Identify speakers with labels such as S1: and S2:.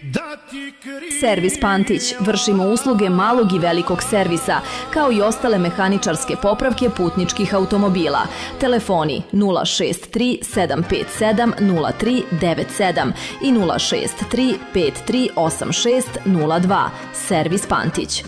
S1: Servis Pantić. Vršimo usluge malog i velikog servisa, kao i ostale mehaničarske popravke putničkih automobila. Telefoni 063 757 0397 i 063 5386 02. Servis Pantić.